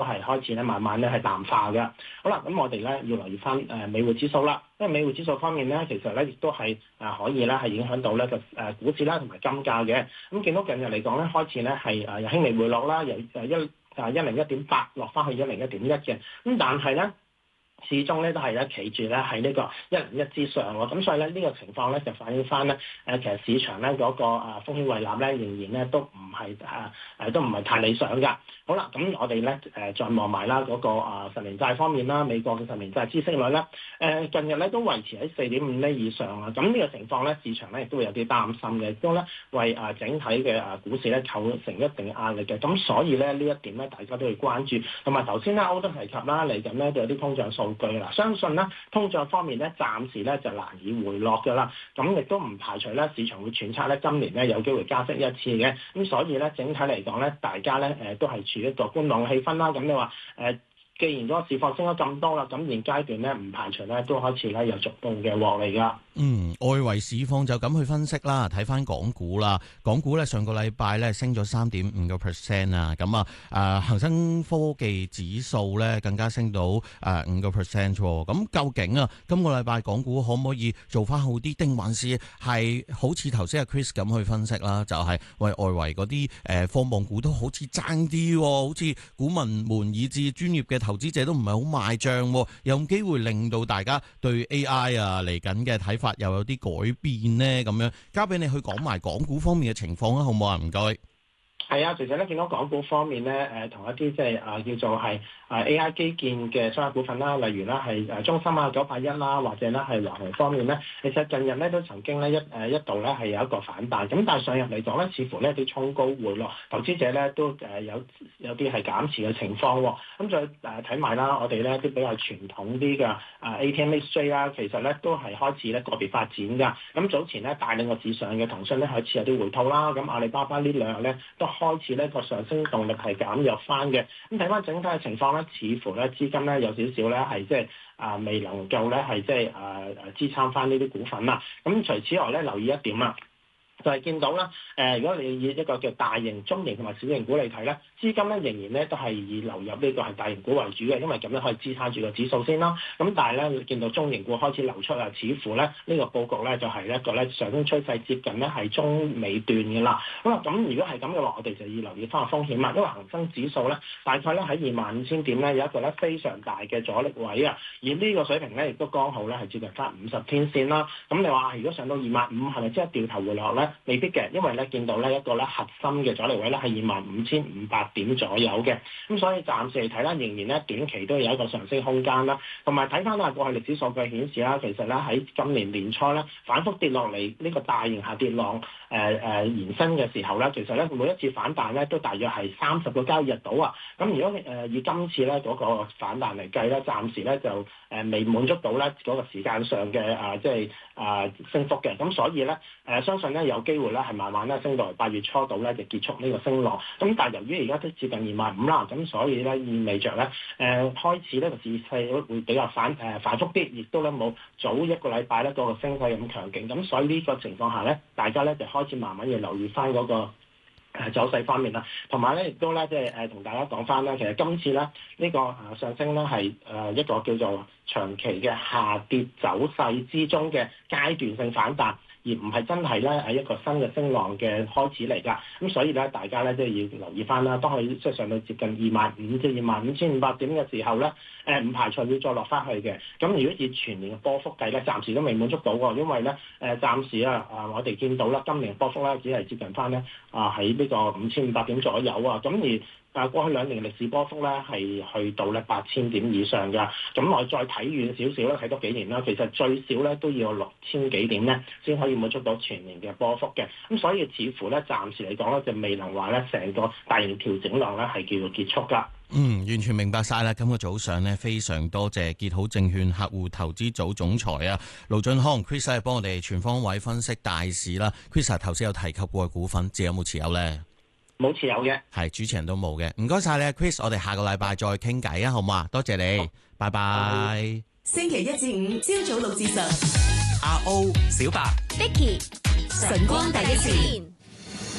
係開始咧慢慢咧係淡化嘅。好啦，咁我哋咧要留意翻美匯指數啦，因為美匯指數方面咧，其實咧亦都係可以咧係影響到咧個股市啦同埋金價嘅。咁見到近日嚟講咧，開始咧係有輕微回落啦，由101.8落翻去101.1嘅。咁但係咧，始終咧都係咧企住咧喺呢個101之上喎，咁所以咧呢個情況咧就反映翻咧其實市場咧嗰個風險胃納咧仍然咧都唔係太理想㗎。好啦，咁我哋咧再望埋啦嗰個10年債方面啦，美國嘅10年債孳息率咧近日咧都維持喺4.5厘以上啊。咁呢個情況咧市場咧亦都會有啲擔心嘅，亦都咧為整體嘅股市咧構成一定壓力嘅。咁所以咧呢一點咧大家都要關注，同埋頭先咧歐都提及啦，嚟緊咧都有啲通脹數據啦，相信咧通脹方面咧暫時咧就難以回落㗎啦。咁亦都唔排除咧市場會揣測咧今年咧有機會加息一次嘅。咁所以咧整體嚟講咧，大家咧都係處於一個觀望嘅氣氛啦。咁你話既然嗰個市況升咗咁多啦，咁現階段咧唔排除咧都開始咧有逐步嘅獲利㗎。 外圍市況就咁去分析啦，睇翻港股啦，港股咧上個禮拜咧升咗3.5% 啊，咁恒生科技指數咧更加升到5%喎。咁究竟今個禮拜港股可唔可以做翻好啲，定還是係好似頭先阿 Chris 咁去分析啦？就係喂外圍嗰啲科網股都好似爭啲喎，好似股民們以至專業嘅投資者都唔係好賣帳，有冇機會令到大家對 AI 嚟緊嘅睇法又有啲改變呢？咁樣交俾你去講埋港股方面嘅情況啦，好唔好啊？唔該。 係啊，其實咧見到港股方面咧，同一啲即係叫做係AI 基建嘅相關股份啦，例如啦係中芯981啦，或者咧係華虹方面咧，其實近日咧都曾經咧一度咧係有一個反彈，咁但係上日嚟講咧，似乎咧啲衝高回落，投資者咧都有啲係減持嘅情況喎。咁再睇埋啦，我哋咧啲比較傳統啲嘅ATMXJ 啦，其實咧都係開始咧個別發展㗎。咁早前咧帶領個市上嘅騰訊咧開始有啲回吐啦，咁阿里巴巴呢兩日咧都開始咧個上升動力係減弱翻嘅。咁睇翻整體嘅情況咧，似乎咧資金咧有少少咧係即係未能夠咧係即係支撐翻呢啲股份啦。咁除此外咧，留意一點啦，就係見到啦，如果你以一個叫大型、中型同埋小型股嚟睇咧，資金咧仍然咧都係以流入呢個係大型股為主嘅，因為咁樣可以支撐住個指數先啦。咁但係咧，你見到中型股開始流出啊，似乎咧呢個佈局咧就係一個咧上升趨勢接近咧係中尾段嘅啦。咁如果係咁嘅話，我哋就要留意翻個風險啦，因為恒生指數咧大概咧喺25,000點咧有一個咧非常大嘅阻力位啊，而呢個水平咧亦都剛好咧係接近翻50天線啦。咁你話如果上到25,000係咪即係掉頭回落咧？未必嘅，因為咧見到咧一個咧核心嘅阻力位咧係25,500點左右嘅，咁所以暫時嚟睇啦，仍然咧短期都有一個上升空間啦。同埋睇翻啦過去歷史數據顯示啦，其實咧喺今年年初咧反覆跌落嚟呢個大型下跌浪延伸嘅時候咧，其實咧每一次反彈咧都大約係30個交易日到啊。咁如果以今次咧嗰個反彈嚟計咧，暫時咧就未滿足到咧嗰個時間上嘅即係升幅嘅。咁所以咧相信咧有機會咧係慢慢咧升到嚟8月初度咧就結束呢個升浪。咁但係由於而家都接近25,000啦，咁所以咧意味着咧開始呢個市勢會比較反覆啲，亦都咧冇早一個禮拜咧嗰個升勢咁強勁。咁所以呢個情況下咧，大家咧就開始慢慢要留意翻嗰個走勢方面啦。同埋咧亦都咧即係同大家講翻啦，其實今次咧呢個上升咧係一個叫做長期嘅下跌走勢之中嘅階段性反彈，而唔係真係咧係一個新嘅升浪嘅開始嚟㗎。咁所以咧，大家咧即係要留意翻啦。當佢即係上到接近25,000至25,500點嘅時候咧，唔排除要再落翻去嘅。咁如果以全年嘅波幅計咧，暫時都未滿足到喎，因為咧暫時我哋見到啦，今年嘅波幅咧只係接近翻咧喺呢個5,500點左右啊。咁而過去2年嘅歷史波幅咧係去到咧8,000點以上㗎。咁我再睇遠少少咧，睇多幾年啦，其實最少咧都要6,000幾點咧先可以滿足到全年嘅波幅嘅。咁所以似乎咧暫時嚟講咧就未能話咧成個大型調整浪咧係叫做結束㗎。 完全明白晒啦。今個早上呢，非常多謝結好證券客戶投資組總裁盧駿匡 Chris 係幫我哋全方位分析大市啦。Chris 頭先有提及過嘅股份，自己有冇持有呢？ 冇持有嘅，係主持人都冇嘅。唔該晒你 Chris， 我哋下個禮拜再傾偈啊，好嘛？多謝你，拜拜。 星期1至5朝早6至10， 阿 O 小白 Vicky 晨光第一線。